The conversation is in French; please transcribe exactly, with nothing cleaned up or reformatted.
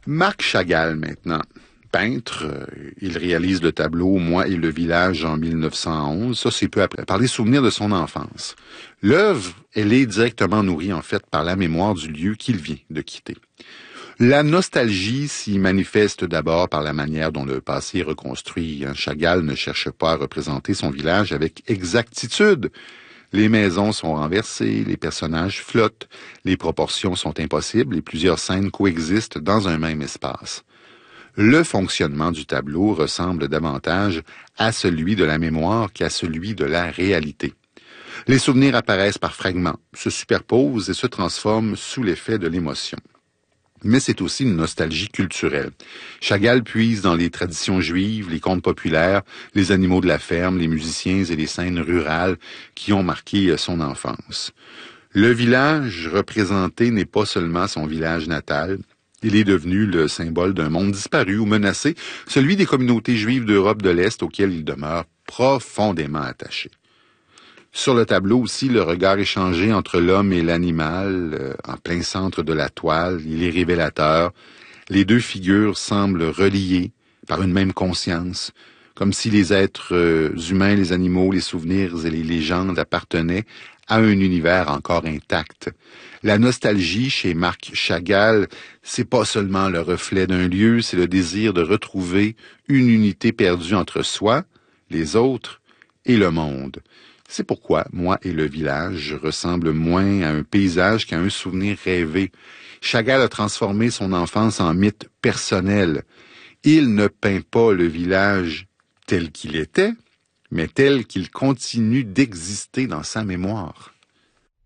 Marc Chagall, maintenant. Peintre, euh, il réalise le tableau « Moi et le village » en mille neuf cent onze. Ça, c'est peu après, par les souvenirs de son enfance. L'œuvre, elle est directement nourrie, en fait, par la mémoire du lieu qu'il vient de quitter. La nostalgie s'y manifeste d'abord par la manière dont le passé est reconstruit. Chagall ne cherche pas à représenter son village avec exactitude. Les maisons sont renversées, les personnages flottent, les proportions sont impossibles et plusieurs scènes coexistent dans un même espace. Le fonctionnement du tableau ressemble davantage à celui de la mémoire qu'à celui de la réalité. Les souvenirs apparaissent par fragments, se superposent et se transforment sous l'effet de l'émotion. Mais c'est aussi une nostalgie culturelle. Chagall puise dans les traditions juives, les contes populaires, les animaux de la ferme, les musiciens et les scènes rurales qui ont marqué son enfance. Le village représenté n'est pas seulement son village natal, il est devenu le symbole d'un monde disparu ou menacé, celui des communautés juives d'Europe de l'Est auxquelles il demeure profondément attaché. Sur le tableau aussi, le regard échangé entre l'homme et l'animal, euh, en plein centre de la toile, il est révélateur. Les deux figures semblent reliées par une même conscience, comme si les êtres euh, humains, les animaux, les souvenirs et les légendes appartenaient à un univers encore intact. La nostalgie chez Marc Chagall, c'est pas seulement le reflet d'un lieu, c'est le désir de retrouver une unité perdue entre soi, les autres et le monde. C'est pourquoi Moi et le village ressemble moins à un paysage qu'à un souvenir rêvé. Chagall a transformé son enfance en mythe personnel. Il ne peint pas le village tel qu'il était, mais tel qu'il continue d'exister dans sa mémoire.